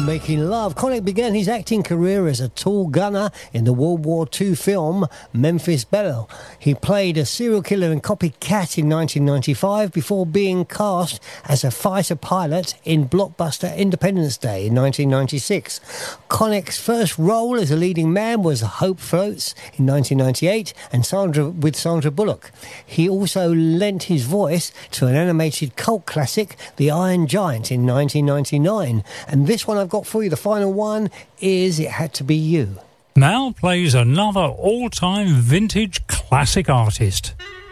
Making Love. Connick began his acting career as a tall gunner in the World War II film Memphis Belle. He played a serial killer in Copycat in 1995 before being cast as a fighter pilot in blockbuster Independence Day in 1996. Connick's first role as a leading man was Hope Floats in 1998 and with Sandra Bullock. He also lent his voice to an animated cult classic, The Iron Giant, in 1999. And this one I've got for you, the final one, is It Had to Be You. Now plays another all-time vintage classic artist.